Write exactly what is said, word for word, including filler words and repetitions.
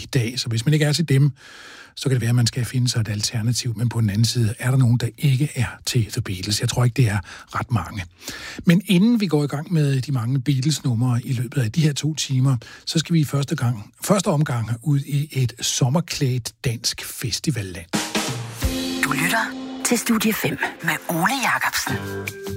dag. Så hvis man ikke er til dem, så kan det være, at man skal finde sig et alternativ. Men på den anden side er der nogen, der ikke er til The Beatles. Jeg tror ikke, det er ret mange. Men inden vi går i gang med de mange Beatles-numre i løbet af de her to timer, så skal vi i første, gang, første omgang ud i et sommerklædt dansk festivalland. Du lytter til Studie fem med Ole Jacobsen.